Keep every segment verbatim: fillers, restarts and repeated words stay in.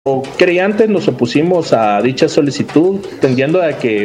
Creyentes nos opusimos a dicha solicitud, entendiendo de que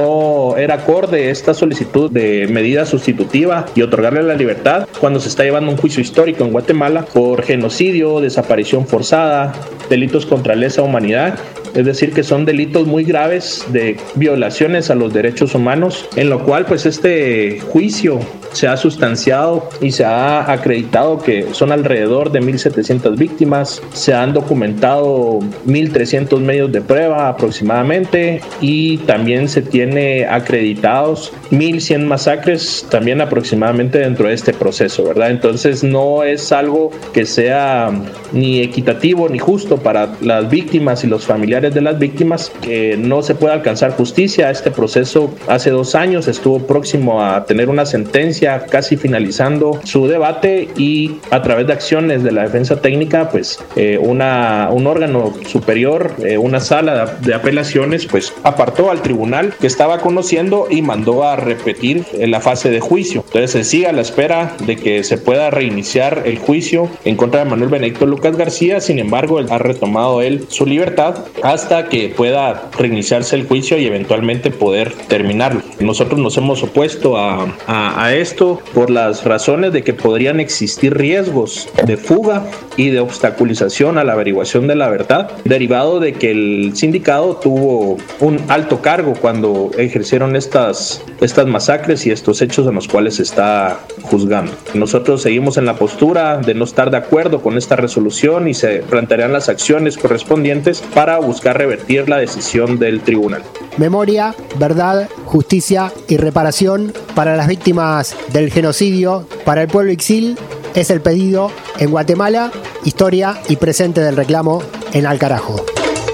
no era acorde esta solicitud de medida sustitutiva y otorgarle la libertad cuando se está llevando un juicio histórico en Guatemala por genocidio, desaparición forzada, delitos contra lesa humanidad. Es decir, que son delitos muy graves de violaciones a los derechos humanos, en lo cual pues este juicio se ha sustanciado y se ha acreditado que son alrededor de mil setecientas víctimas, se han documentado mil trescientos medios de prueba aproximadamente y también se tiene acreditados mil cien masacres también aproximadamente dentro de este proceso, ¿verdad? Entonces no es algo que sea ni equitativo ni justo para las víctimas y los familiares de las víctimas, que no se puede alcanzar justicia. Este proceso hace dos años estuvo próximo a tener una sentencia, casi finalizando su debate, y a través de acciones de la defensa técnica, pues eh, una, un órgano superior, eh, una sala de, de apelaciones, pues apartó al tribunal que estaba conociendo y mandó a repetir la fase de juicio. Entonces se sigue a la espera de que se pueda reiniciar el juicio en contra de Manuel Benedicto Lucas García. Sin embargo, él ha retomado él su libertad hasta que pueda reiniciarse el juicio y eventualmente poder terminarlo. Nosotros nos hemos opuesto a, a, a esto por las razones de que podrían existir riesgos de fuga y de obstaculización a la averiguación de la verdad, derivado de que el sindicato tuvo un alto cargo cuando ejercieron estas, estas masacres y estos hechos en los cuales se está juzgando. Nosotros seguimos en la postura de no estar de acuerdo con esta resolución y se plantearán las acciones correspondientes para buscar revertir la decisión del tribunal. Memoria, verdad, justicia y reparación para las víctimas del genocidio, para el pueblo ixil, es el pedido en Guatemala, historia y presente del reclamo en Al Carajo.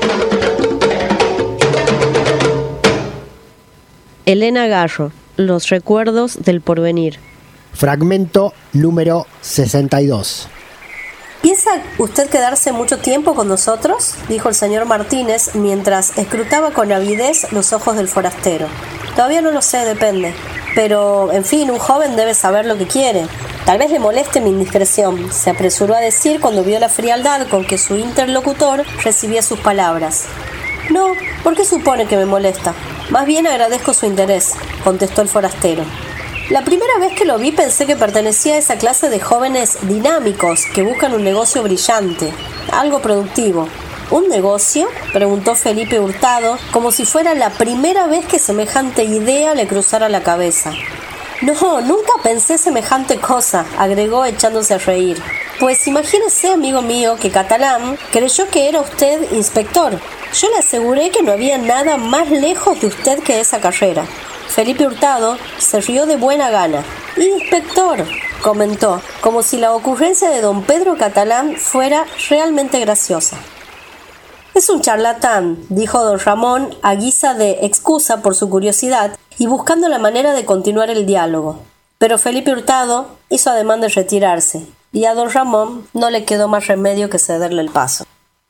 Elena Garro, Los recuerdos del porvenir. Fragmento número sesenta y dos. ¿Piensa usted quedarse mucho tiempo con nosotros?, dijo el señor Martínez mientras escrutaba con avidez los ojos del forastero. Todavía no lo sé, depende. Pero, en fin, un joven debe saber lo que quiere. Tal vez le moleste mi indiscreción, se apresuró a decir cuando vio la frialdad con que su interlocutor recibía sus palabras. No, ¿por qué supone que me molesta? Más bien agradezco su interés, contestó el forastero. La primera vez que lo vi pensé que pertenecía a esa clase de jóvenes dinámicos que buscan un negocio brillante, algo productivo. ¿Un negocio?, preguntó Felipe Hurtado, como si fuera la primera vez que semejante idea le cruzara la cabeza. No, nunca pensé semejante cosa, agregó echándose a reír. Pues imagínese, amigo mío, que Catalán creyó que era usted inspector. Yo le aseguré que no había nada más lejos de usted que esa carrera. Felipe Hurtado se rió de buena gana. «Inspector», comentó, como si la ocurrencia de don Pedro Catalán fuera realmente graciosa. «Es un charlatán», dijo don Ramón a guisa de excusa por su curiosidad y buscando la manera de continuar el diálogo. Pero Felipe Hurtado hizo ademán de retirarse y a don Ramón no le quedó más remedio que cederle el paso.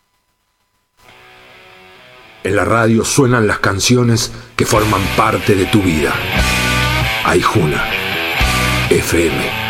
En la radio suenan las canciones que forman parte de tu vida. Aijuna F M.